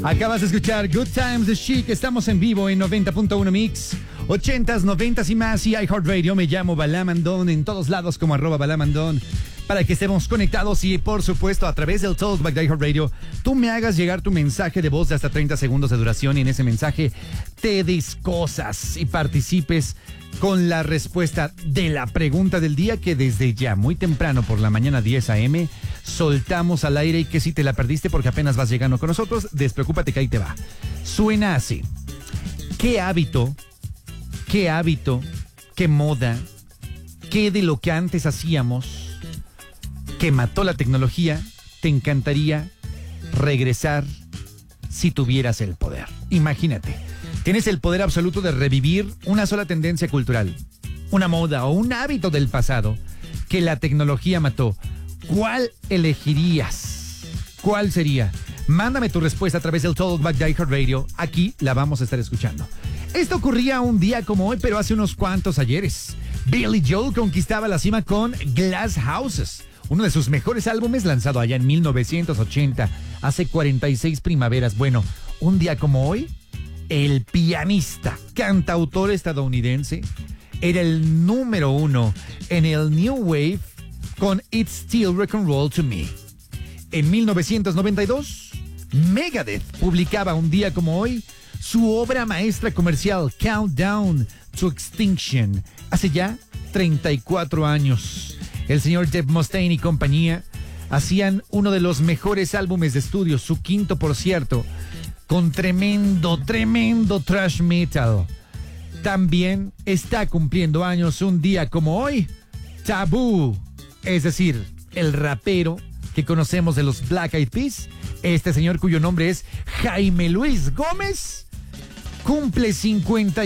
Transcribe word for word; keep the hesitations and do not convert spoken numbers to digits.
Acabas de escuchar Good Times de Chic. Estamos en vivo en noventa punto uno Mix, ochentas, noventas y más, y iHeartRadio. Me llamo Balamandón, en todos lados como arroba Balamandón, para que estemos conectados y, por supuesto, a través del Talkback de iHeartRadio, tú me hagas llegar tu mensaje de voz de hasta treinta segundos de duración, y en ese mensaje te des cosas y participes con la respuesta de la pregunta del día, que desde ya, muy temprano por la mañana, diez a eme, soltamos al aire, y que si te la perdiste porque apenas vas llegando con nosotros, despreocúpate que ahí te va. Suena así: ¿qué hábito, qué hábito, qué moda, qué de lo que antes hacíamos que mató la tecnología te encantaría regresar si tuvieras el poder? Imagínate, tienes el poder absoluto de revivir una sola tendencia cultural, una moda o un hábito del pasado que la tecnología mató. ¿Cuál elegirías? ¿Cuál sería? Mándame tu respuesta a través del Talkback de iHeartRadio. Aquí la vamos a estar escuchando. Esto ocurría un día como hoy, pero hace unos cuantos ayeres. Billy Joel conquistaba la cima con Glass Houses, uno de sus mejores álbumes, lanzado allá en mil novecientos ochenta, hace cuarenta y seis primaveras. Bueno, un día como hoy, el pianista, cantautor estadounidense, era el número uno en el New Wave con It's Still Rock and Roll to Me. En mil novecientos noventa y dos, Megadeth publicaba un día como hoy su obra maestra comercial, Countdown to Extinction. Hace ya treinta y cuatro años, el señor Dave Mustaine y compañía hacían uno de los mejores álbumes de estudio, su quinto, por cierto, con tremendo, tremendo thrash metal. También está cumpliendo años un día como hoy Taboo, es decir, el rapero que conocemos de los Black Eyed Peas. Este señor, cuyo nombre es Jaime Luis Gómez, cumple cincuenta